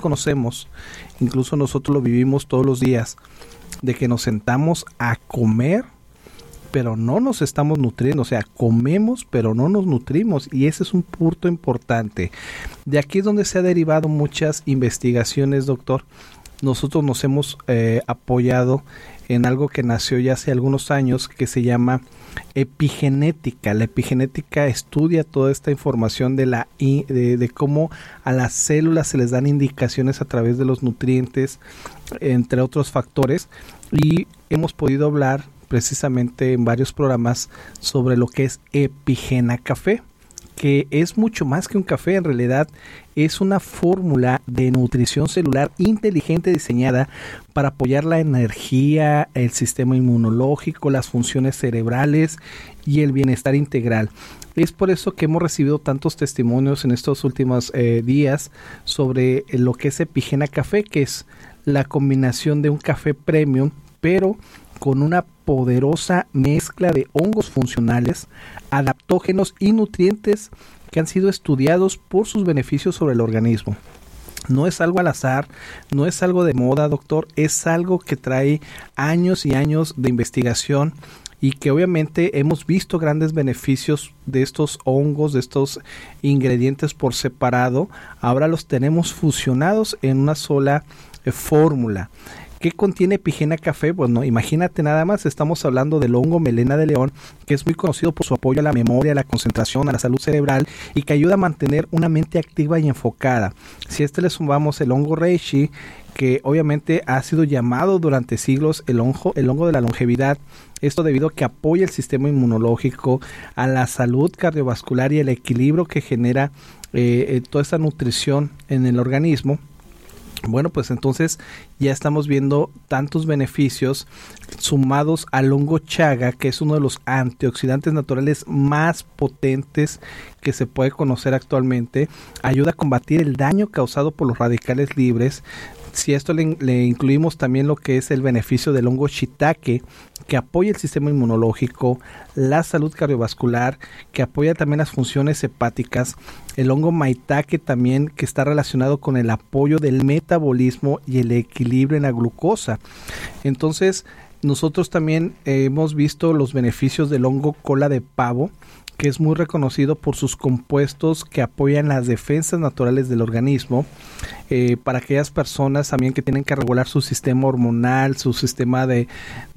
conocemos, incluso nosotros lo vivimos todos los días, de que nos sentamos a comer, pero no nos estamos nutriendo, o sea, comemos, pero no nos nutrimos, y ese es un punto importante. De aquí es donde se ha derivado muchas investigaciones, doctor. Nosotros nos hemos apoyado en algo que nació ya hace algunos años, que se llama epigenética. La epigenética estudia toda esta información de cómo a las células se les dan indicaciones a través de los nutrientes, entre otros factores, y hemos podido hablar precisamente en varios programas sobre lo que es Epigena Café, que es mucho más que un café. En realidad es una fórmula de nutrición celular inteligente diseñada para apoyar la energía, el sistema inmunológico, las funciones cerebrales y el bienestar integral. Es por eso que hemos recibido tantos testimonios en estos últimos días sobre lo que es Epigena Café, que es la combinación de un café premium, pero con una poderosa mezcla de hongos funcionales, adaptógenos y nutrientes que han sido estudiados por sus beneficios sobre el organismo. No es algo al azar, no es algo de moda, doctor, es algo que trae años y años de investigación, y que obviamente hemos visto grandes beneficios de estos hongos, de estos ingredientes por separado. Ahora los tenemos fusionados en una sola fórmula. ¿Qué contiene Epigena Café? Bueno, imagínate nada más, estamos hablando del hongo melena de león, que es muy conocido por su apoyo a la memoria, a la concentración, a la salud cerebral, y que ayuda a mantener una mente activa y enfocada. Si a este le sumamos el hongo reishi, que obviamente ha sido llamado durante siglos el hongo de la longevidad, esto debido a que apoya el sistema inmunológico, a la salud cardiovascular y el equilibrio que genera toda esta nutrición en el organismo. Bueno, pues entonces ya estamos viendo tantos beneficios sumados al hongo chaga, que es uno de los antioxidantes naturales más potentes que se puede conocer actualmente. Ayuda a combatir el daño causado por los radicales libres. Si a esto le incluimos también lo que es el beneficio del hongo shiitake, que apoya el sistema inmunológico, la salud cardiovascular, que apoya también las funciones hepáticas, el hongo maitake también, que está relacionado con el apoyo del metabolismo y el equilibrio en la glucosa. Entonces, nosotros también hemos visto los beneficios del hongo cola de pavo, que es muy reconocido por sus compuestos que apoyan las defensas naturales del organismo, para aquellas personas también que tienen que regular su sistema hormonal, su sistema de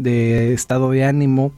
estado de ánimo,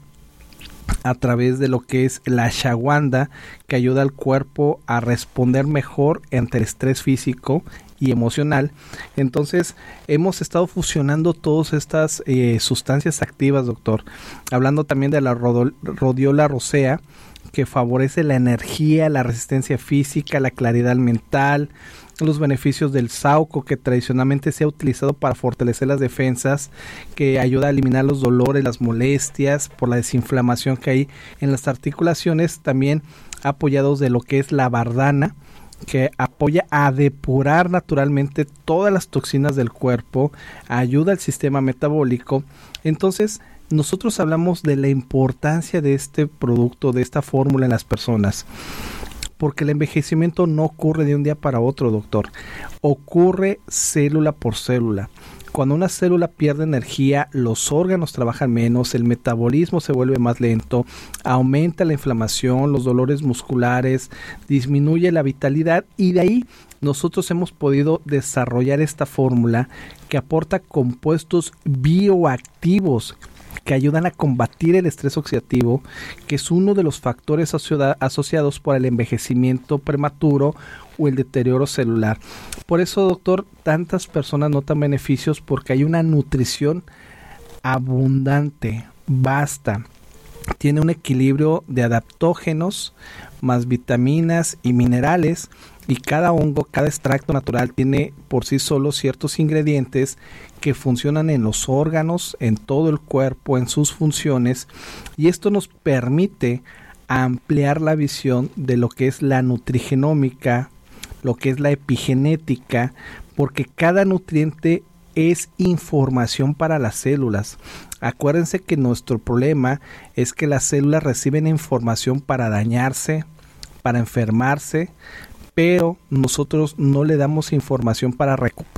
a través de lo que es la ashwagandha, que ayuda al cuerpo a responder mejor ante el estrés físico y emocional. Entonces hemos estado fusionando todas estas sustancias activas, doctor, hablando también de la rhodiola rosea, que favorece la energía, la resistencia física, la claridad mental, los beneficios del saúco, que tradicionalmente se ha utilizado para fortalecer las defensas, que ayuda a eliminar los dolores, las molestias por la desinflamación que hay en las articulaciones. También apoyados de lo que es la bardana, que apoya a depurar naturalmente todas las toxinas del cuerpo, ayuda al sistema metabólico. Entonces, nosotros hablamos de la importancia de este producto, de esta fórmula en las personas, porque el envejecimiento no ocurre de un día para otro, doctor. Ocurre célula por célula. Cuando una célula pierde energía, los órganos trabajan menos, el metabolismo se vuelve más lento, aumenta la inflamación, los dolores musculares, disminuye la vitalidad, y de ahí nosotros hemos podido desarrollar esta fórmula que aporta compuestos bioactivos que ayudan a combatir el estrés oxidativo, que es uno de los factores asociados por el envejecimiento prematuro o el deterioro celular. Por eso, doctor, tantas personas notan beneficios, porque hay una nutrición abundante, vasta. Tiene un equilibrio de adaptógenos más vitaminas y minerales, y cada hongo, cada extracto natural tiene por sí solo ciertos ingredientes que funcionan en los órganos, en todo el cuerpo, en sus funciones, y esto nos permite ampliar la visión de lo que es la nutrigenómica, lo que es la epigenética, porque cada nutriente es información para las células. Acuérdense que nuestro problema es que las células reciben información para dañarse, para enfermarse, pero nosotros no le damos información para recuperar.